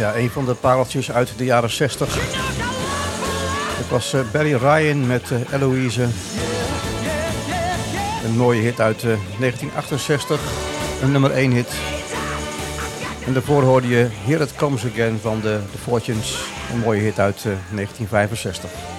Ja, een van de pareltjes uit de jaren 60. Het was Barry Ryan met Eloise. Een mooie hit uit 1968. Een nummer 1 hit. En daarvoor hoorde je Here It Comes Again van de Fortunes. Een mooie hit uit 1965.